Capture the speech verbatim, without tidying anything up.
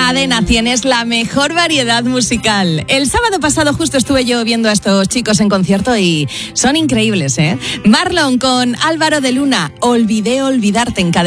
Cadena cien es la mejor variedad musical. El sábado pasado justo estuve yo viendo a estos chicos en concierto y son increíbles, ¿eh? Marlon con Álvaro de Luna, Olvidé olvidarte en Cadena.